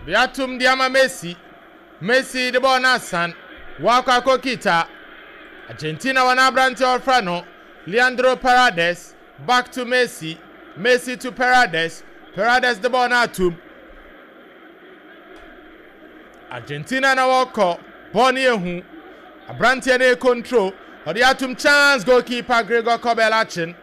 The atum diama Messi. Messi the ball na san. Waka Kokita. Argentina wana branti Orfrano. Leandro Paredes. Back to Messi. Messi to Paredes. Paredes the ball na atum. Argentina na wako. Boni ehu. Abranti ene control. Or the atum chance goalkeeper Gregor Kobel Achin.